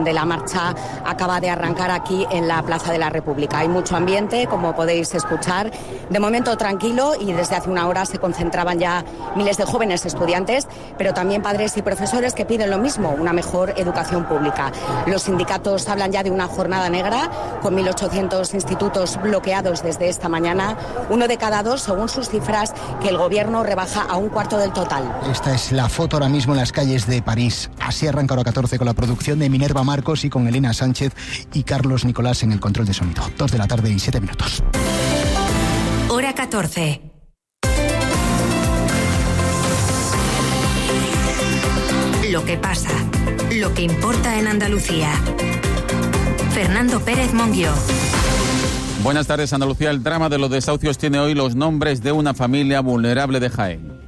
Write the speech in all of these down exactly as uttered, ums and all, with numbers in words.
donde la marcha acaba de arrancar aquí en la Plaza de la República. Hay mucho ambiente, como podéis escuchar, de momento tranquilo, y desde hace una hora se concentraban ya miles de jóvenes estudiantes, pero también padres y profesores que piden lo mismo, una mejor educación pública. Los sindicatos hablan ya de una jornada negra, con mil ochocientos institutos bloqueados desde esta mañana, uno de cada dos, según sus cifras, que el gobierno rebaja a un cuarto del total. Esta es la foto ahora mismo en las calles de París. Así arranca Hora catorce con la producción de Minerva Marcos y con Elena Sánchez y Carlos Nicolás en el control de sonido. Dos de la tarde y siete minutos. Hora catorce. Lo que pasa, lo que importa en Andalucía. Fernando Pérez Monguió. Buenas tardes, Andalucía. El drama de los desahucios tiene hoy los nombres de una familia vulnerable de Jaén.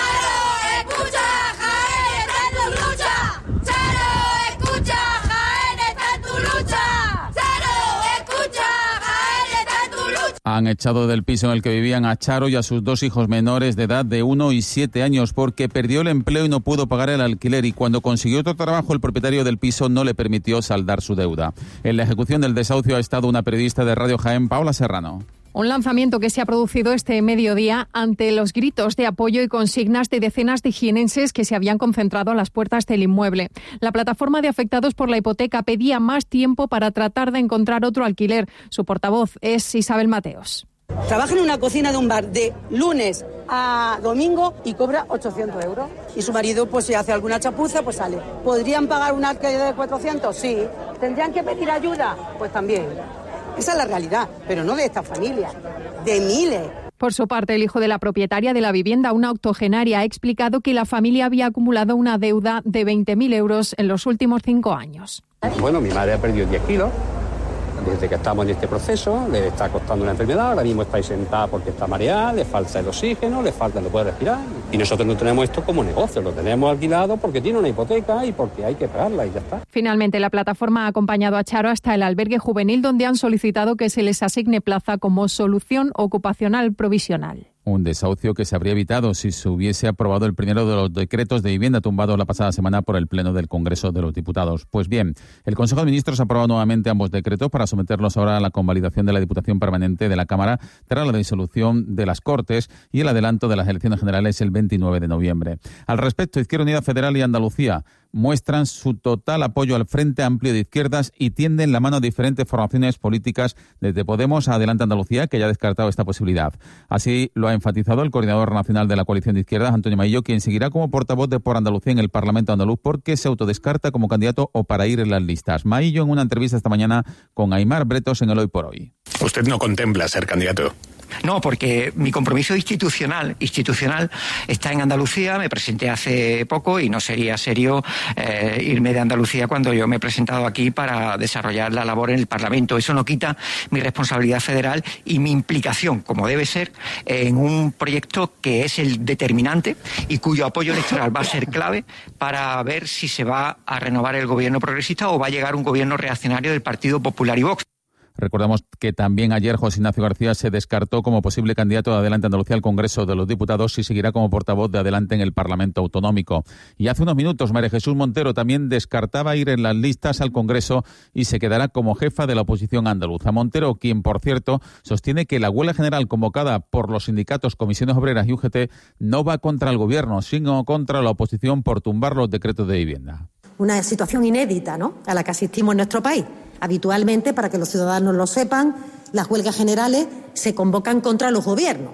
Han echado del piso en el que vivían a Charo y a sus dos hijos menores de edad de uno y siete años porque perdió el empleo y no pudo pagar el alquiler, y cuando consiguió otro trabajo el propietario del piso no le permitió saldar su deuda. En la ejecución del desahucio ha estado una periodista de Radio Jaén, Paula Serrano. Un lanzamiento que se ha producido este mediodía ante los gritos de apoyo y consignas de decenas de jienenses que se habían concentrado a las puertas del inmueble. La plataforma de afectados por la hipoteca pedía más tiempo para tratar de encontrar otro alquiler. Su portavoz es Isabel Mateos. Trabaja en una cocina de un bar de lunes a domingo y cobra ochocientos euros. Y su marido, pues si hace alguna chapuza, pues sale. ¿Podrían pagar un alquiler de cuatrocientos? Sí. ¿Tendrían que pedir ayuda? Pues también. Esa es la realidad, pero no de esta familia, de miles. Por su parte, el hijo de la propietaria de la vivienda, una octogenaria, ha explicado que la familia había acumulado una deuda de veinte mil euros en los últimos cinco años. Bueno, mi madre ha perdido diez kilos desde que estamos en este proceso, le está costando una enfermedad, ahora mismo está ahí sentada porque está mareada, le falta el oxígeno, le falta, no puede respirar. Y nosotros no tenemos esto como negocio, lo tenemos alquilado porque tiene una hipoteca y porque hay que pagarla y ya está. Finalmente, la plataforma ha acompañado a Charo hasta el albergue juvenil, donde han solicitado que se les asigne plaza como solución ocupacional provisional. Un desahucio que se habría evitado si se hubiese aprobado el primero de los decretos de vivienda tumbados la pasada semana por el Pleno del Congreso de los Diputados. Pues bien, el Consejo de Ministros ha aprobado nuevamente ambos decretos para someterlos ahora a la convalidación de la Diputación Permanente de la Cámara tras la disolución de las Cortes y el adelanto de las elecciones generales el veintinueve de noviembre. Al respecto, Izquierda Unida Federal y Andalucía muestran su total apoyo al Frente Amplio de Izquierdas y tienden la mano a diferentes formaciones políticas, desde Podemos a Adelante Andalucía, que ya ha descartado esta posibilidad. Así lo ha enfatizado el coordinador nacional de la coalición de izquierdas, Antonio Maillo, quien seguirá como portavoz de Por Andalucía en el Parlamento andaluz porque se autodescarta como candidato o para ir en las listas. Maillo en una entrevista esta mañana con Aimar Bretos en el Hoy por Hoy. ¿Usted no contempla ser candidato? No, porque mi compromiso institucional institucional está en Andalucía. Me presenté hace poco y no sería serio eh, irme de Andalucía cuando yo me he presentado aquí para desarrollar la labor en el Parlamento. Eso no quita mi responsabilidad federal y mi implicación, como debe ser, en un proyecto que es el determinante y cuyo apoyo electoral va a ser clave para ver si se va a renovar el gobierno progresista o va a llegar un gobierno reaccionario del Partido Popular y Vox. Recordamos que también ayer José Ignacio García se descartó como posible candidato de Adelante Andalucía al Congreso de los Diputados y seguirá como portavoz de Adelante en el Parlamento Autonómico. Y hace unos minutos María Jesús Montero también descartaba ir en las listas al Congreso y se quedará como jefa de la oposición andaluza. Montero, quien por cierto sostiene que la huelga general convocada por los sindicatos, comisiones obreras y U G T no va contra el gobierno, sino contra la oposición por tumbar los decretos de vivienda. Una situación inédita, ¿no?, a la que asistimos en nuestro país. Habitualmente, para que los ciudadanos lo sepan, las huelgas generales se convocan contra los gobiernos.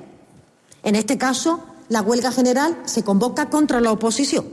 En este caso, la huelga general se convoca contra la oposición.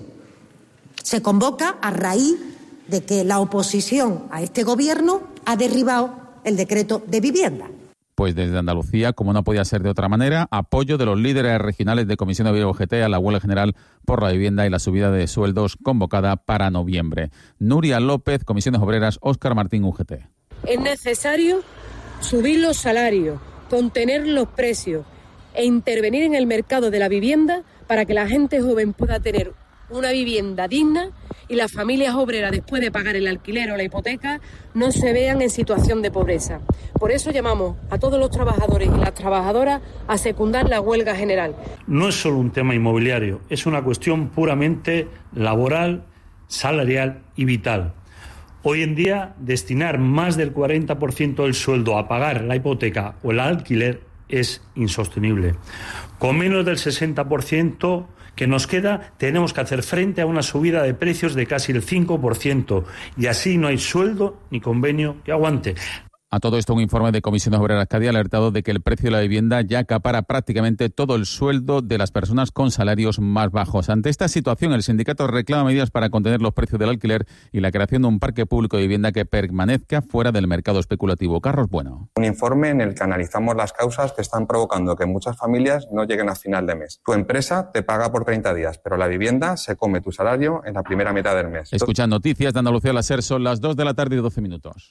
Se convoca a raíz de que la oposición a este gobierno ha derribado el decreto de vivienda. Pues desde Andalucía, como no podía ser de otra manera, apoyo de los líderes regionales de Comisión Obrera U G T a la huelga general por la vivienda y la subida de sueldos convocada para noviembre. Nuria López, Comisiones Obreras, Óscar Martín, U G T. Es necesario subir los salarios, contener los precios e intervenir en el mercado de la vivienda para que la gente joven pueda tener una vivienda digna y las familias obreras, después de pagar el alquiler o la hipoteca, no se vean en situación de pobreza. Por eso llamamos a todos los trabajadores y las trabajadoras a secundar la huelga general. No es solo un tema inmobiliario, es una cuestión puramente laboral, salarial y vital. Hoy en día, destinar más del cuarenta por ciento del sueldo a pagar la hipoteca o el alquiler es insostenible. Con menos del sesenta por ciento que nos queda, tenemos que hacer frente a una subida de precios de casi el cinco por ciento y así no hay sueldo ni convenio que aguante. A todo esto, un informe de Comisiones Obreras Cádiz ha alertado de que el precio de la vivienda ya acapara prácticamente todo el sueldo de las personas con salarios más bajos. Ante esta situación, el sindicato reclama medidas para contener los precios del alquiler y la creación de un parque público de vivienda que permanezca fuera del mercado especulativo. Carlos Bueno. Un informe en el que analizamos las causas que están provocando que muchas familias no lleguen a final de mes. Tu empresa te paga por treinta días, pero la vivienda se come tu salario en la primera mitad del mes. Escuchan noticias de Andalucía al SER, son las dos de la tarde y doce minutos.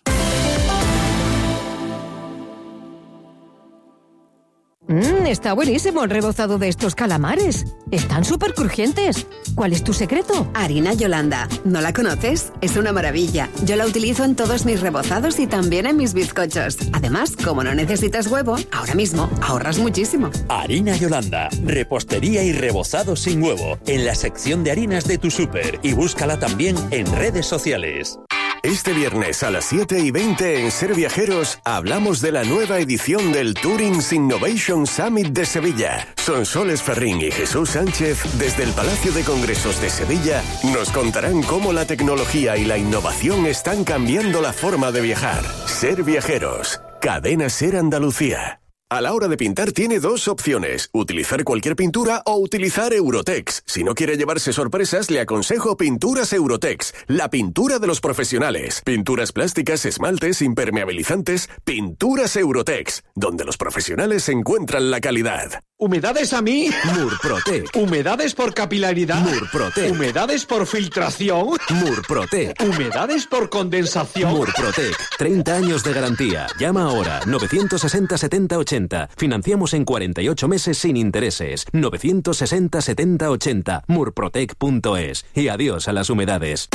Mmm, está buenísimo el rebozado de estos calamares. Están súper crujientes. ¿Cuál es tu secreto? Harina Yolanda. ¿No la conoces? Es una maravilla. Yo la utilizo en todos mis rebozados y también en mis bizcochos. Además, como no necesitas huevo, ahora mismo ahorras muchísimo. Harina Yolanda. Repostería y rebozado sin huevo. En la sección de harinas de tu súper. Y búscala también en redes sociales. Este viernes a las siete y veinte en Ser Viajeros hablamos de la nueva edición del Tourings Innovation Summit de Sevilla. Sonsoles Ferrín y Jesús Sánchez, desde el Palacio de Congresos de Sevilla, nos contarán cómo la tecnología y la innovación están cambiando la forma de viajar. Ser Viajeros, Cadena Ser Andalucía. A la hora de pintar tiene dos opciones, utilizar cualquier pintura o utilizar Eurotex. Si no quiere llevarse sorpresas, le aconsejo Pinturas Eurotex, la pintura de los profesionales. Pinturas plásticas, esmaltes, impermeabilizantes, Pinturas Eurotex, donde los profesionales encuentran la calidad. ¿Humedades a mí? Murprotec. ¿Humedades por capilaridad? Murprotec. ¿Humedades por filtración? Murprotec. ¿Humedades por condensación? Murprotec. treinta años de garantía. Llama ahora. novecientos sesenta setenta ochenta. Financiamos en cuarenta y ocho meses sin intereses. novecientos sesenta setenta ochenta. murprotec punto es. Y adiós a las humedades.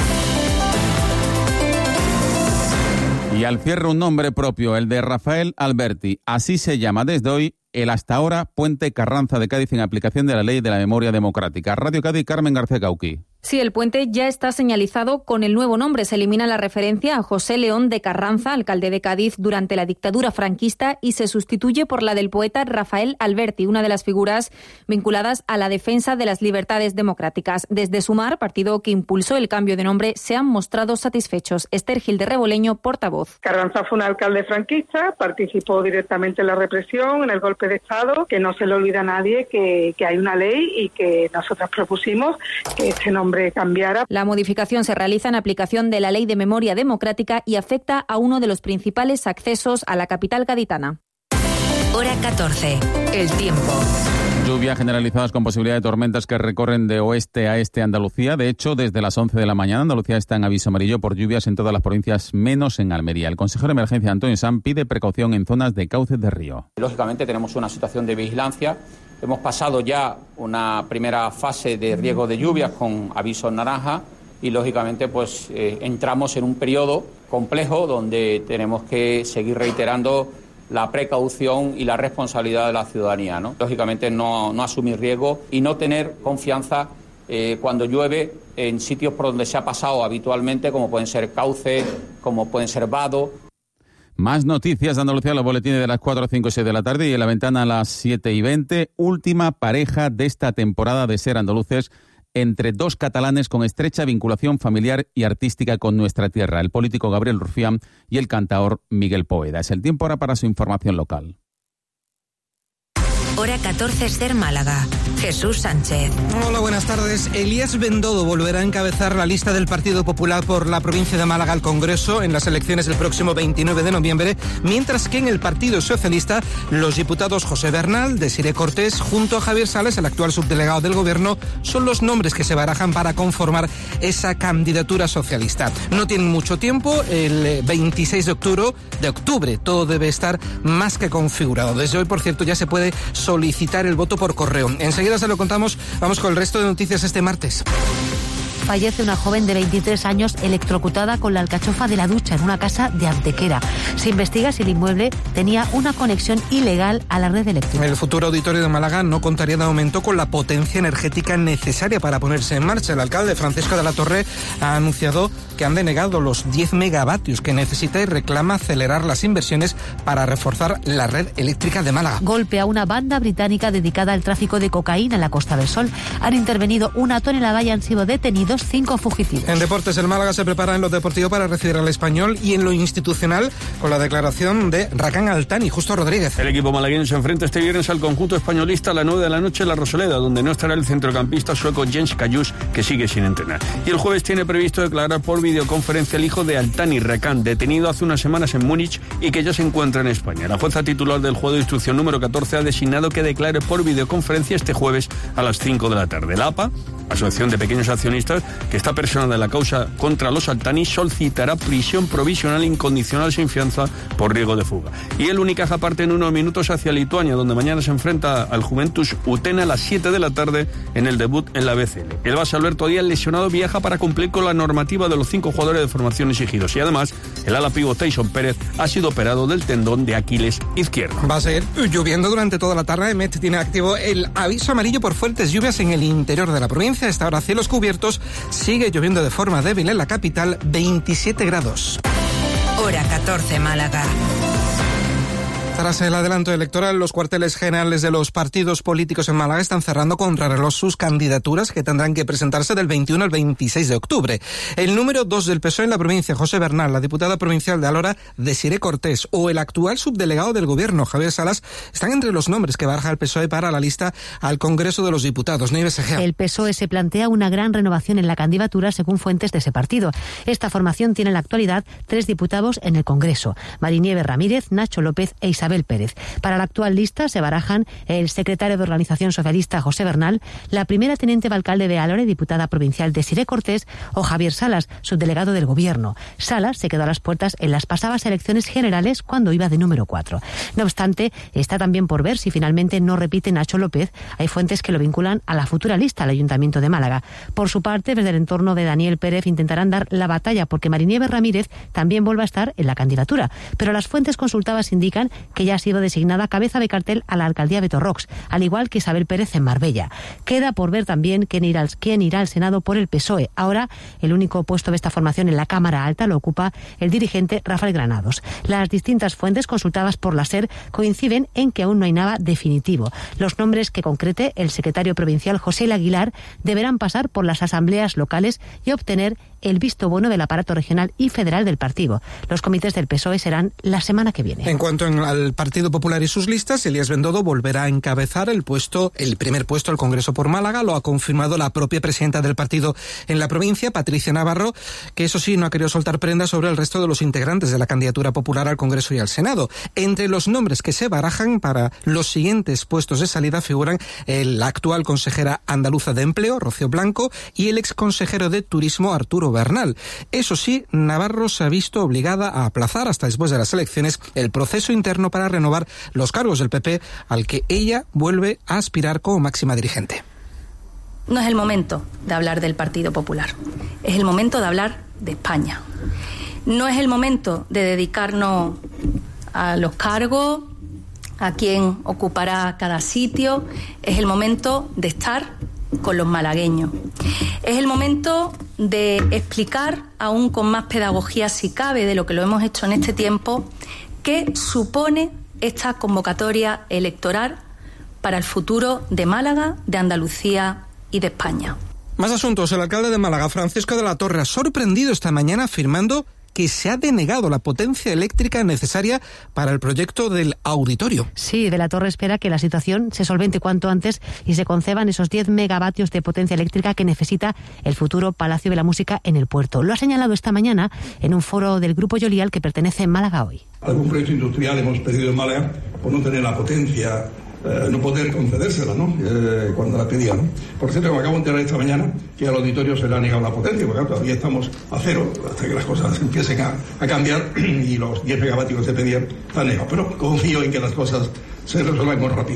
Y al cierre un nombre propio, el de Rafael Alberti. Así se llama desde hoy el hasta ahora Puente Carranza de Cádiz en aplicación de la Ley de la Memoria Democrática. Radio Cádiz, Carmen García Cauqui. Sí, el puente ya está señalizado con el nuevo nombre. Se elimina la referencia a José León de Carranza, alcalde de Cádiz durante la dictadura franquista, y se sustituye por la del poeta Rafael Alberti, una de las figuras vinculadas a la defensa de las libertades democráticas. Desde Sumar, partido que impulsó el cambio de nombre, se han mostrado satisfechos. Esther Gil de Reboleño, portavoz. Carranza fue un alcalde franquista, participó directamente en la represión, en el golpe de Estado, que no se le olvida a nadie que, que hay una ley y que nosotras propusimos que este nombre cambiara. La modificación se realiza en aplicación de la Ley de Memoria Democrática y afecta a uno de los principales accesos a la capital gaditana. Hora catorce. El tiempo. Lluvias generalizadas con posibilidad de tormentas que recorren de oeste a este Andalucía. De hecho, desde las once de la mañana, Andalucía está en aviso amarillo por lluvias en todas las provincias, menos en Almería. El consejero de emergencia, Antonio Sanz, pide precaución en zonas de cauces de río. Lógicamente tenemos una situación de vigilancia. Hemos pasado ya una primera fase de riesgo de lluvias con aviso naranja y, lógicamente, pues eh, entramos en un periodo complejo donde tenemos que seguir reiterando la precaución y la responsabilidad de la ciudadanía, ¿no? Lógicamente no, no asumir riesgo y no tener confianza eh, cuando llueve en sitios por donde se ha pasado habitualmente, como pueden ser cauces, como pueden ser vados. Más noticias de Andalucía, los boletines de las cuatro, cinco y seis de la tarde y en la ventana a las siete y veinte. Última pareja de esta temporada de Ser Andaluces entre dos catalanes con estrecha vinculación familiar y artística con nuestra tierra, el político Gabriel Rufián y el cantaor Miguel Poveda. Es el tiempo ahora para su información local. Hora catorce, Ser Málaga. Jesús Sánchez. Hola, buenas tardes. Elías Bendodo volverá a encabezar la lista del Partido Popular por la provincia de Málaga al Congreso en las elecciones del próximo veintinueve de noviembre, mientras que en el Partido Socialista los diputados José Bernal, Desiré Cortés, junto a Javier Sales, el actual subdelegado del Gobierno, son los nombres que se barajan para conformar esa candidatura socialista. No tienen mucho tiempo, el veintiséis de octubre, de octubre todo debe estar más que configurado. Desde hoy, por cierto, ya se puede solicitar el voto por correo. Enseguida se lo contamos. Vamos con el resto de noticias este martes. fallece una joven de veintitrés años electrocutada con la alcachofa de la ducha en una casa de Antequera. Se investiga si el inmueble tenía una conexión ilegal a la red eléctrica. El futuro auditorio de Málaga no contaría de momento con la potencia energética necesaria para ponerse en marcha. El alcalde Francisco de la Torre ha anunciado que han denegado los diez megavatios que necesita y reclama acelerar las inversiones para reforzar la red eléctrica de Málaga. Golpe a una banda británica dedicada al tráfico de cocaína en la Costa del Sol. Han intervenido una tonelada y han sido detenidos cinco fugitivos. En deportes, el Málaga se prepara en lo deportivo para recibir al Español y en lo institucional con la declaración de Rakan Altani. Justo Rodríguez. El equipo malagueño se enfrenta este viernes al conjunto españolista a las nueve de la noche en la Rosaleda, donde no estará el centrocampista sueco Jens Kajus, que sigue sin entrenar. Y el jueves tiene previsto declarar por videoconferencia el hijo de Altani, Rakan, detenido hace unas semanas en Múnich y que ya se encuentra en España. La jueza titular del juego de instrucción número catorce ha designado que declare por videoconferencia este jueves a las cinco de la tarde. La A P A, Asociación de Pequeños Accionistas, que está personada en la causa contra los Altani, solicitará prisión provisional incondicional sin fianza por riesgo de fuga. Y el Unicaja parte en unos minutos hacia Lituania, donde mañana se enfrenta al Juventus Utena a las siete de la tarde en el debut en la B C L. El base Alberto Díaz, lesionado, viaja para cumplir con la normativa de los cinco jugadores de formación exigidos. Y además, el ala pívot Tyson Pérez ha sido operado del tendón de Aquiles izquierdo. Va a seguir lloviendo durante toda la tarde. Met tiene activo el aviso amarillo por fuertes lluvias en el interior de la provincia. A esta hora cielos cubiertos, sigue lloviendo de forma débil en la capital, veintisiete grados. Hora catorce, Málaga. Tras el adelanto electoral, los cuarteles generales de los partidos políticos en Málaga están cerrando contrarreloj sus candidaturas, que tendrán que presentarse del veintiuno al veintiséis de octubre. El número dos del P S O E en la provincia, José Bernal, la diputada provincial de Alhora, Desiré Cortés, o el actual subdelegado del Gobierno, Javier Salas, están entre los nombres que baraja el P S O E para la lista al Congreso de los Diputados. Nieves Egea. El P S O E se plantea una gran renovación en la candidatura, según fuentes de ese partido. Esta formación tiene en la actualidad tres diputados en el Congreso: Marinieves Ramírez, Nacho López e Isabel Pérez. Para la actual lista se barajan el secretario de Organización Socialista, José Bernal, la primera teniente de alcalde de Alhora y diputada provincial, Desiré Cortés, o Javier Salas, subdelegado del Gobierno. Salas se quedó a las puertas en las pasadas elecciones generales cuando iba de número cuatro. No obstante, está también por ver si finalmente no repite Nacho López. Hay fuentes que lo vinculan a la futura lista al Ayuntamiento de Málaga. Por su parte, desde el entorno de Daniel Pérez intentarán dar la batalla porque Marinieves Ramírez también vuelva a estar en la candidatura. Pero las fuentes consultadas indican que ya ha sido designada cabeza de cartel a la alcaldía Beto Rox, al igual que Isabel Pérez en Marbella. Queda por ver también quién irá, quién irá al Senado por el P S O E. Ahora, el único puesto de esta formación en la Cámara Alta lo ocupa el dirigente Rafael Granados. Las distintas fuentes consultadas por la SER coinciden en que aún no hay nada definitivo. Los nombres que concrete el secretario provincial José L. Aguilar deberán pasar por las asambleas locales y obtener el visto bueno del aparato regional y federal del partido. Los comités del P S O E serán la semana que viene. En cuanto al Partido Popular y sus listas, Elías Bendodo volverá a encabezar el puesto, el primer puesto al Congreso por Málaga. Lo ha confirmado la propia presidenta del partido en la provincia, Patricia Navarro, que eso sí no ha querido soltar prendas sobre el resto de los integrantes de la candidatura popular al Congreso y al Senado. Entre los nombres que se barajan para los siguientes puestos de salida figuran la actual consejera andaluza de Empleo, Rocío Blanco, y el ex consejero de Turismo, Arturo Bernal. Eso sí, Navarro se ha visto obligada a aplazar hasta después de las elecciones el proceso interno para renovar los cargos del P P, al que ella vuelve a aspirar como máxima dirigente. No es el momento de hablar del Partido Popular, es el momento de hablar de España. No es el momento de dedicarnos a los cargos, a quién ocupará cada sitio, es el momento de estar con los malagueños. Es el momento de explicar, aún con más pedagogía si cabe de lo que lo hemos hecho en este tiempo, qué supone esta convocatoria electoral para el futuro de Málaga, de Andalucía y de España. Más asuntos. El alcalde de Málaga, Francisco de la Torre, ha sorprendido esta mañana afirmando que se ha denegado la potencia eléctrica necesaria para el proyecto del auditorio. Sí, de la Torre espera que la situación se solvente cuanto antes y se conceban esos diez megavatios de potencia eléctrica que necesita el futuro Palacio de la Música en el puerto. Lo ha señalado esta mañana en un foro del Grupo Yolial que pertenece a Málaga Hoy. Algún proyecto industrial hemos pedido en Málaga por no tener la potencia, eh, no poder concedérsela, ¿no? Eh, cuando la pedía, ¿no? Por cierto, me acabo de enterar esta mañana que al auditorio se le ha negado la potencia, porque todavía estamos a cero hasta que las cosas empiecen a, a cambiar y los diez megavatios que se pedían están negados. Pero confío en que las cosas se resuelvan con rapidez.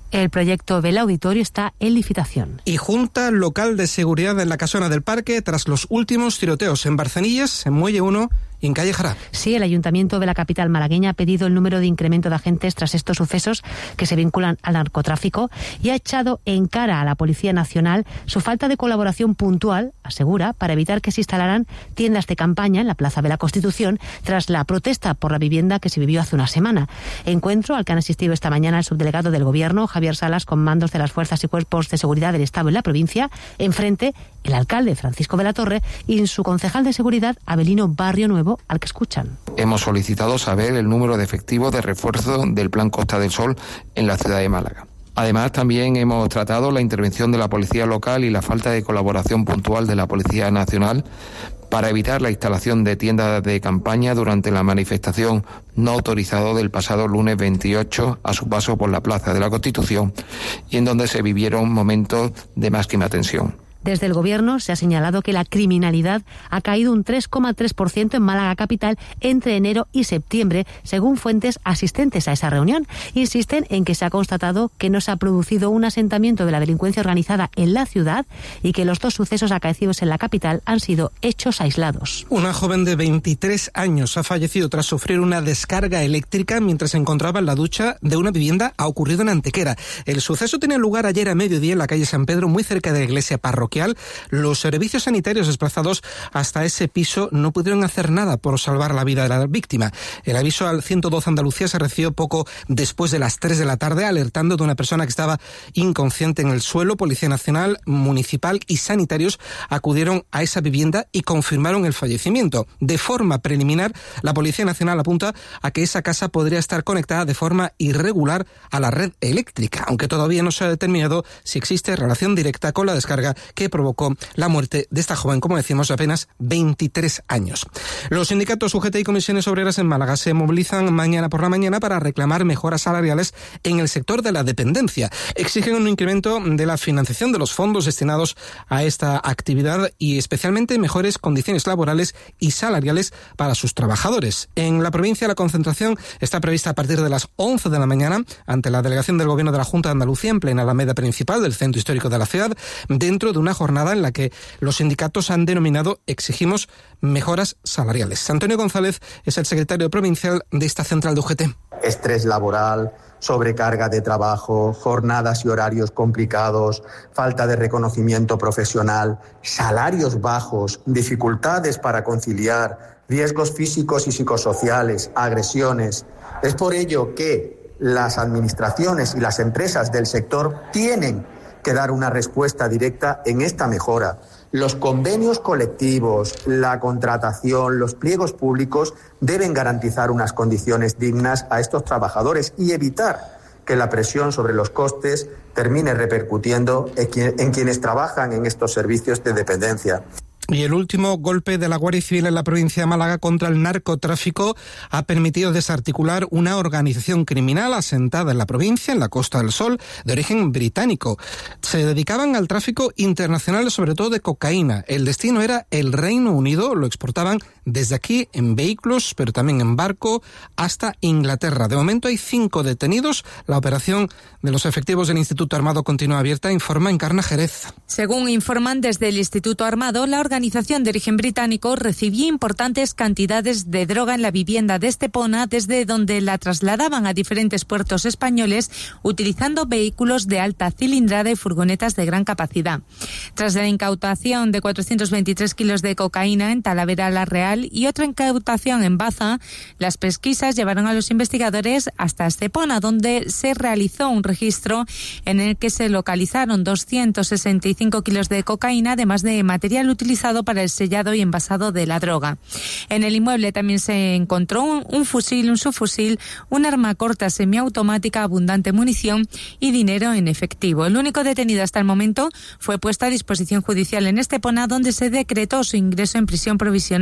El proyecto Vela Auditorio está en licitación. Y Junta Local de Seguridad en la Casona del Parque tras los últimos tiroteos en Barcenillas, en Muelle uno y en Calle Jará. Sí, el Ayuntamiento de la capital malagueña ha pedido el número de incremento de agentes tras estos sucesos que se vinculan al narcotráfico y ha echado en cara a la Policía Nacional su falta de colaboración puntual, asegura, para evitar que se instalaran tiendas de campaña en la Plaza de la Constitución tras la protesta por la vivienda que se vivió hace una semana. Encuentro al que han asistido esta mañana el subdelegado del Gobierno, Javier Salas, con mandos de las fuerzas y cuerpos de seguridad del Estado en la provincia, enfrente el alcalde Francisco de la Torre y su concejal de seguridad, Abelino Barrio Nuevo, al que escuchan. Hemos solicitado saber el número de efectivos de refuerzo del Plan Costa del Sol en la ciudad de Málaga. Además, también hemos tratado la intervención de la policía local y la falta de colaboración puntual de la Policía Nacional para evitar la instalación de tiendas de campaña durante la manifestación no autorizada del pasado lunes veintiocho a su paso por la Plaza de la Constitución y en donde se vivieron momentos de máxima tensión. Desde el Gobierno se ha señalado que la criminalidad ha caído un tres coma tres por ciento en Málaga capital entre enero y septiembre, según fuentes asistentes a esa reunión. Insisten en que se ha constatado que no se ha producido un asentamiento de la delincuencia organizada en la ciudad y que los dos sucesos acaecidos en la capital han sido hechos aislados. Una joven de veintitrés años ha fallecido tras sufrir una descarga eléctrica mientras se encontraba en la ducha de una vivienda. Ha ocurrido en Antequera. El suceso tenía lugar ayer a mediodía en la calle San Pedro, muy cerca de la iglesia parroquial. Los servicios sanitarios desplazados hasta ese piso no pudieron hacer nada por salvar la vida de la víctima. El aviso al ciento doce Andalucía se recibió poco después de las tres de la tarde, alertando de una persona que estaba inconsciente en el suelo. Policía Nacional, Municipal y sanitarios acudieron a esa vivienda y confirmaron el fallecimiento. De forma preliminar, la Policía Nacional apunta a que esa casa podría estar conectada de forma irregular a la red eléctrica, aunque todavía no se ha determinado si existe relación directa con la descarga que provocó la muerte de esta joven, como decimos, de apenas veintitrés años. Los sindicatos U G T y comisiones obreras en Málaga se movilizan mañana por la mañana para reclamar mejoras salariales en el sector de la dependencia. Exigen un incremento de la financiación de los fondos destinados a esta actividad y especialmente mejores condiciones laborales y salariales para sus trabajadores. En la provincia la concentración está prevista a partir de las once de la mañana ante la delegación del Gobierno de la Junta de Andalucía en plena alameda principal del centro histórico de la ciudad, dentro de una jornada en la que los sindicatos han denominado exigimos mejoras salariales. Antonio González es el secretario provincial de esta central de U G T. Estrés laboral, sobrecarga de trabajo, jornadas y horarios complicados, falta de reconocimiento profesional, salarios bajos, dificultades para conciliar, riesgos físicos y psicosociales, agresiones. Es por ello que las administraciones y las empresas del sector tienen que dar una respuesta directa en esta mejora. Los convenios colectivos, la contratación, los pliegos públicos deben garantizar unas condiciones dignas a estos trabajadores y evitar que la presión sobre los costes termine repercutiendo en quienes trabajan en estos servicios de dependencia. Y el último golpe de la Guardia Civil en la provincia de Málaga contra el narcotráfico ha permitido desarticular una organización criminal asentada en la provincia, en la Costa del Sol, de origen británico. Se dedicaban al tráfico internacional, sobre todo de cocaína. El destino era el Reino Unido, lo exportaban desde aquí en vehículos, pero también en barco, hasta Inglaterra. De momento hay cinco detenidos. La operación de los efectivos del Instituto Armado continúa abierta, informa Encarna Jerez. Según informan desde el Instituto Armado, la organización de origen británico recibía importantes cantidades de droga en la vivienda de Estepona, desde donde la trasladaban a diferentes puertos españoles utilizando vehículos de alta cilindrada y furgonetas de gran capacidad. Tras la incautación de cuatrocientos veintitrés kilos de cocaína en Talavera la Real y otra incautación en Baza, las pesquisas llevaron a los investigadores hasta Estepona, donde se realizó un registro en el que se localizaron doscientos sesenta y cinco kilos de cocaína, además de material utilizado para el sellado y envasado de la droga. En el inmueble también se encontró un, un fusil, un subfusil, un arma corta semiautomática, abundante munición y dinero en efectivo. El único detenido hasta el momento fue puesto a disposición judicial en Estepona, donde se decretó su ingreso en prisión provisional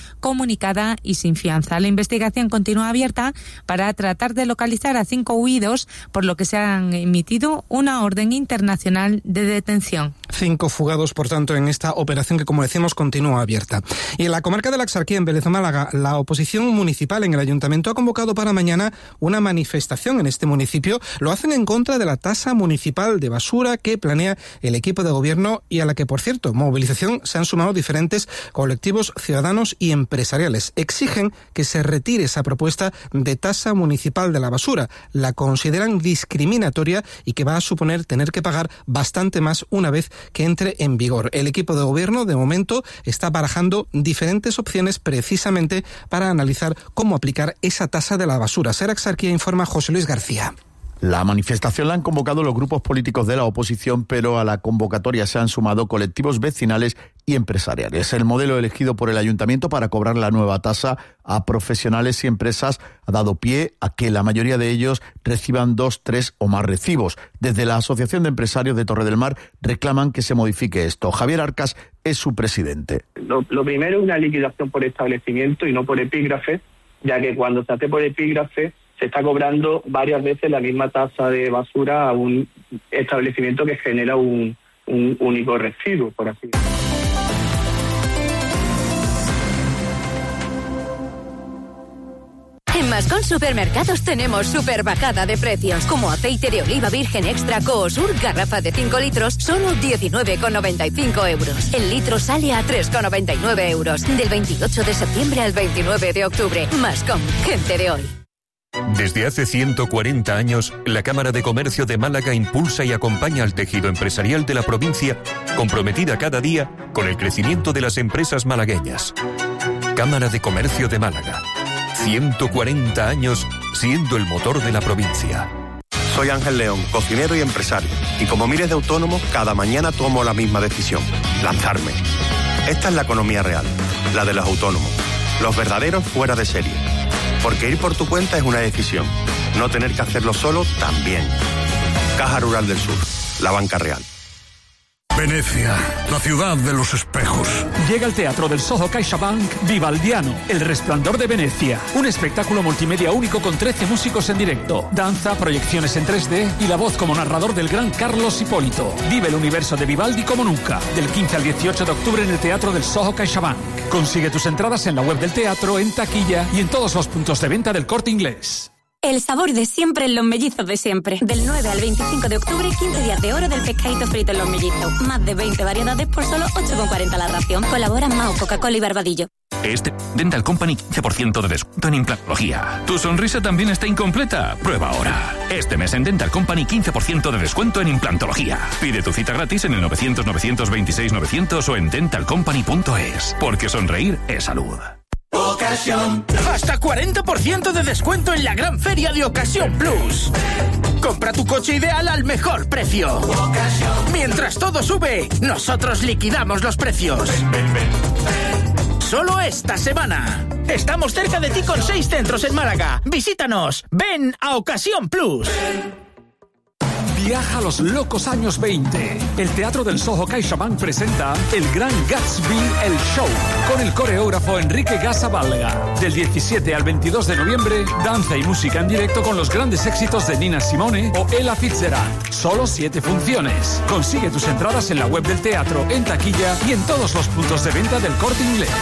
comunicada y sin fianza. La investigación continúa abierta para tratar de localizar a cinco huidos, por lo que se han emitido una orden internacional de detención. Cinco fugados, por tanto, en esta operación que, como decimos, continúa abierta. Y en la comarca de la Axarquía, en Vélez Málaga, la oposición municipal en el ayuntamiento ha convocado para mañana una manifestación en este municipio. Lo hacen en contra de la tasa municipal de basura que planea el equipo de gobierno y a la que, por cierto, movilización se han sumado diferentes colectivos ciudadanos y empresariales. Exigen que se retire esa propuesta de tasa municipal de la basura. La consideran discriminatoria y que va a suponer tener que pagar bastante más una vez que entre en vigor. El equipo de gobierno, de momento, está barajando diferentes opciones precisamente para analizar cómo aplicar esa tasa de la basura. Ser Axarquía, informa José Luis García. La manifestación la han convocado los grupos políticos de la oposición, pero a la convocatoria se han sumado colectivos vecinales y empresariales. El modelo elegido por el ayuntamiento para cobrar la nueva tasa a profesionales y empresas ha dado pie a que la mayoría de ellos reciban dos, tres o más recibos. Desde la Asociación de Empresarios de Torre del Mar reclaman que se modifique esto. Javier Arcas es su presidente. Lo, lo primero es una liquidación por establecimiento y no por epígrafe, ya que cuando se hace por epígrafe se está cobrando varias veces la misma tasa de basura a un establecimiento que genera un, un único residuo, por así decirlo. En Mascón Supermercados tenemos super bajada de precios, como aceite de oliva virgen extra Coosur, garrafa de cinco litros, solo diecinueve con noventa y cinco euros. El litro sale a tres con noventa y nueve euros. Del veintiocho de septiembre al veintinueve de octubre. Mascón, gente de hoy. Desde hace ciento cuarenta años, la Cámara de Comercio de Málaga impulsa y acompaña al tejido empresarial de la provincia, comprometida cada día con el crecimiento de las empresas malagueñas. Cámara de Comercio de Málaga. ciento cuarenta años siendo el motor de la provincia. Soy Ángel León, cocinero y empresario. Y como miles de autónomos, cada mañana tomo la misma decisión: lanzarme. Esta es la economía real, la de los autónomos. Los verdaderos fuera de serie. Porque ir por tu cuenta es una decisión. No tener que hacerlo solo también. Caja Rural del Sur, la banca real. Venecia, la ciudad de los espejos. Llega al Teatro del Soho CaixaBank Vivaldiano, El Resplandor de Venecia. Un espectáculo multimedia único con trece músicos en directo. Danza, proyecciones en tres D y la voz como narrador del gran Carlos Hipólito. Vive el universo de Vivaldi como nunca. Del quince al dieciocho de octubre en el Teatro del Soho CaixaBank. Consigue tus entradas en la web del teatro, en taquilla y en todos los puntos de venta del Corte Inglés. El sabor de siempre en Los Mellizos de siempre. Del nueve al veinticinco de octubre, quince días de oro del pescadito frito en Los Mellizos. Más de veinte variedades por solo ocho con cuarenta la ración. Colaboran Mao, Coca-Cola y Barbadillo. Este Dental Company, quince por ciento de descuento en implantología. ¿Tu sonrisa también está incompleta? Prueba ahora. Este mes en Dental Company, quince por ciento de descuento en implantología. Pide tu cita gratis en el novecientos, novecientos veintiséis, novecientos o en dental company punto es. Porque sonreír es salud. Ocasión. Hasta cuarenta por ciento de descuento en la gran feria de Ocasión Plus. Compra tu coche ideal al mejor precio. Ocasión. Mientras todo sube, nosotros liquidamos los precios. Ven, ven, ven, ven. Solo esta semana. Estamos cerca de ti con seis centros en Málaga. Visítanos. Ven a Ocasión Plus. Ven. Viaja a los locos años veinte. El Teatro del Soho CaixaBank presenta El Gran Gatsby, el show, con el coreógrafo Enrique Gasa Valga. Del diecisiete al veintidós de noviembre, danza y música en directo con los grandes éxitos de Nina Simone o Ella Fitzgerald. Solo siete funciones. Consigue tus entradas en la web del teatro, en taquilla y en todos los puntos de venta del Corte Inglés.